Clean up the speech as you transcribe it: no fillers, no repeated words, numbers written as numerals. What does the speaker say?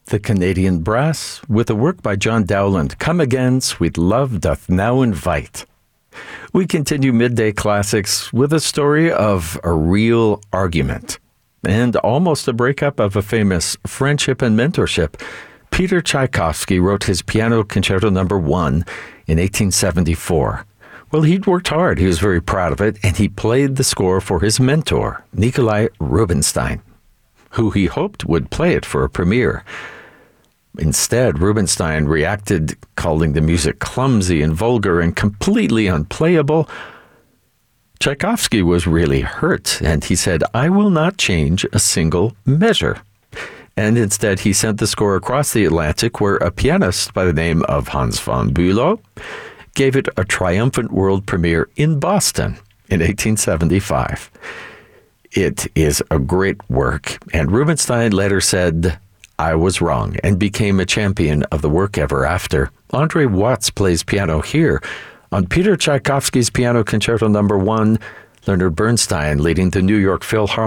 The Canadian Brass, with a work by John Dowland, Come Again, Sweet Love Doth Now Invite. We continue Midday Classics with a story of a real argument and almost a breakup of a famous friendship and mentorship. Peter Tchaikovsky wrote his Piano Concerto No. 1 in 1874. Well, he'd worked hard. He was very proud of it, and he played the score for his mentor, Nikolai Rubinstein, who he hoped would play it for a premiere. Instead, Rubinstein reacted, calling the music clumsy and vulgar and completely unplayable. Tchaikovsky was really hurt, and he said, "I will not change a single measure." And instead, he sent the score across the Atlantic, where a pianist by the name of Hans von Bülow gave it a triumphant world premiere in Boston in 1875. It is a great work, and Rubinstein later said, "I was wrong," and became a champion of the work ever after. Andre Watts plays piano here on Peter Tchaikovsky's Piano Concerto No. 1, Leonard Bernstein leading the New York Philharmonic